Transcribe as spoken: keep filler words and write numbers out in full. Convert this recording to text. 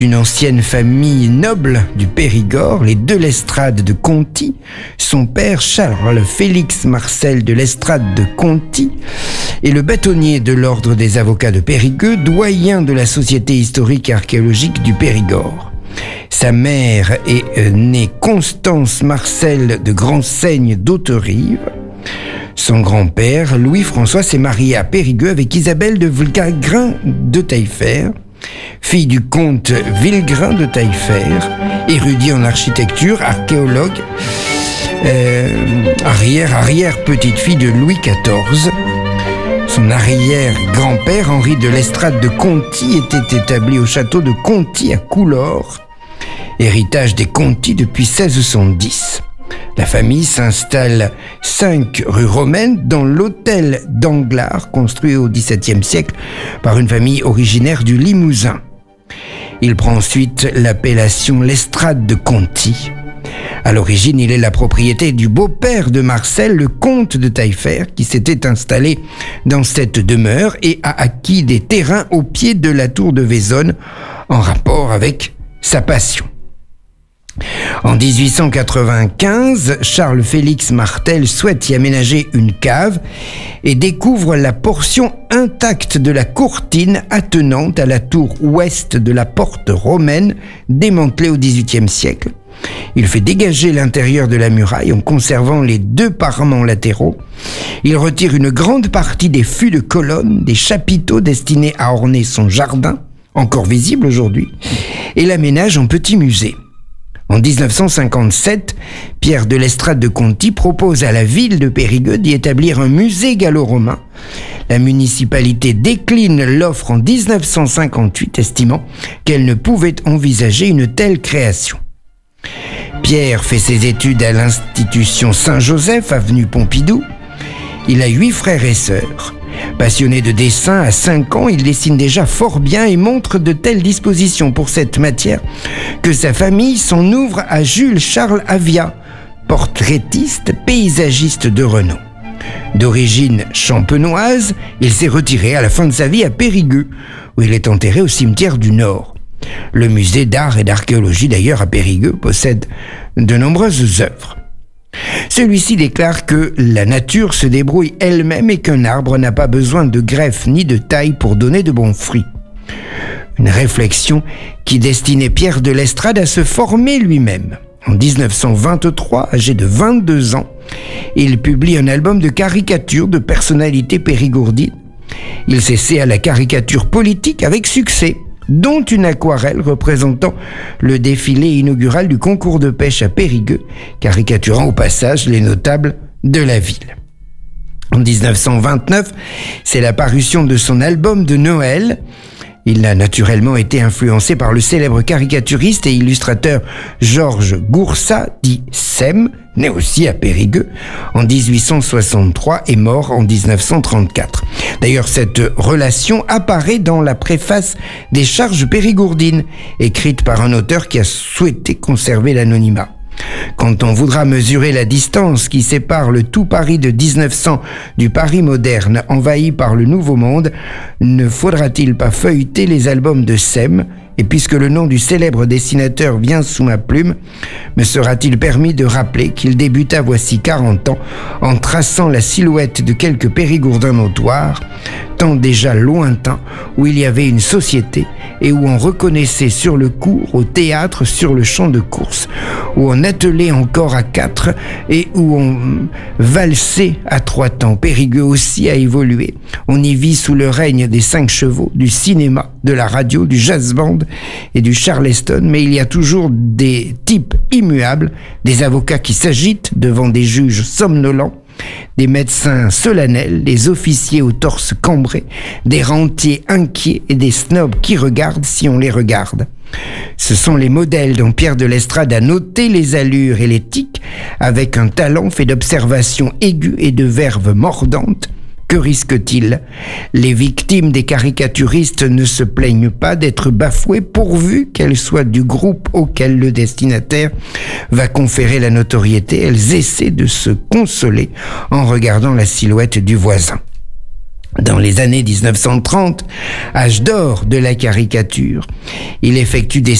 Une ancienne famille noble du Périgord, les de l'Estrade de Conti. Son père, Charles Félix Marcel de l'Estrade de Conti, est le bâtonnier de l'ordre des avocats de Périgueux, doyen de la Société historique et archéologique du Périgord. Sa mère est née Constance Marcel de Grandsaigne d'Hauterive. Son grand-père, Louis-François, s'est marié à Périgueux avec Isabelle de Villegrin de Taillefer, fille du comte Villegrin de Taillefer, érudit en architecture, archéologue, euh, arrière-arrière-petite-fille de Louis quatorze. Son arrière-grand-père, Henri de l'Estrade de Conti, était établi au château de Conti à Coulors, héritage des Conti depuis seize cent dix. La famille s'installe cinq rue Romaine dans l'hôtel d'Anglars, construit au dix-septième siècle par une famille originaire du Limousin. Il prend ensuite l'appellation l'Estrade de Conti. À l'origine, il est la propriété du beau-père de Marcel, le comte de Taillefer, qui s'était installé dans cette demeure et a acquis des terrains au pied de la tour de Vaisonne en rapport avec sa passion. En dix-huit cent quatre-vingt-quinze, Charles Félix Martel souhaite y aménager une cave et découvre la portion intacte de la courtine attenante à la tour ouest de la porte romaine, démantelée au dix-huitième siècle. Il fait dégager l'intérieur de la muraille en conservant les deux parements latéraux. Il retire une grande partie des fûts de colonnes, des chapiteaux destinés à orner son jardin, encore visible aujourd'hui, et l'aménage en petit musée. En dix-neuf cent cinquante-sept, Pierre de l'Estrade de Conti propose à la ville de Périgueux d'y établir un musée gallo-romain. La municipalité décline l'offre en dix-neuf cent cinquante-huit, estimant qu'elle ne pouvait envisager une telle création. Pierre fait ses études à l'institution Saint-Joseph, avenue Pompidou. Il a huit frères et sœurs. Passionné de dessin, à cinq ans, il dessine déjà fort bien et montre de telles dispositions pour cette matière que sa famille s'en ouvre à Jules Charles Avia, portraitiste, paysagiste de renom. D'origine champenoise, il s'est retiré à la fin de sa vie à Périgueux, où il est enterré au cimetière du Nord. Le musée d'art et d'archéologie, d'ailleurs, à Périgueux, possède de nombreuses œuvres. Celui-ci déclare que la nature se débrouille elle-même et qu'un arbre n'a pas besoin de greffe ni de taille pour donner de bons fruits. Une réflexion qui destinait Pierre de l'Estrade à se former lui-même. En dix-neuf cent vingt-trois, âgé de vingt-deux ans, il publie un album de caricatures de personnalités périgourdines. Il s'essaie à la caricature politique avec succès, dont une aquarelle représentant le défilé inaugural du concours de pêche à Périgueux, caricaturant au passage les notables de la ville. En dix-neuf cent vingt-neuf, c'est la parution de son album de Noël. Il a naturellement été influencé par le célèbre caricaturiste et illustrateur Georges Goursat, dit Sem, né aussi à Périgueux en dix-huit cent soixante-trois et mort en dix-neuf cent trente-quatre. D'ailleurs, cette relation apparaît dans la préface des Charges périgourdines, écrite par un auteur qui a souhaité conserver l'anonymat. Quand on voudra mesurer la distance qui sépare le tout Paris de dix-neuf cents du Paris moderne envahi par le Nouveau Monde, ne faudra-t-il pas feuilleter les albums de Sem ? Et puisque le nom du célèbre dessinateur vient sous ma plume, me sera-t-il permis de rappeler qu'il débuta voici quarante ans en traçant la silhouette de quelques périgourdins notoires, temps déjà lointain où il y avait une société et où on reconnaissait sur le cours, au théâtre, sur le champ de course, où on attelait encore à quatre et où on valsait à trois temps. Périgueux aussi a évolué. On y vit sous le règne des cinq chevaux, du cinéma, de la radio, du jazz band et du charleston, mais il y a toujours des types immuables, des avocats qui s'agitent devant des juges somnolents, des médecins solennels, des officiers au torse cambré, des rentiers inquiets et des snobs qui regardent si on les regarde. Ce sont les modèles dont Pierre de l'Estrade a noté les allures et les tics avec un talent fait d'observation aiguë et de verve mordante. Que risque-t-il ? Les victimes des caricaturistes ne se plaignent pas d'être bafouées pourvu qu'elles soient du groupe auquel le destinataire va conférer la notoriété. Elles essaient de se consoler en regardant la silhouette du voisin. Dans les années dix-neuf cent trente, âge d'or de la caricature, il effectue des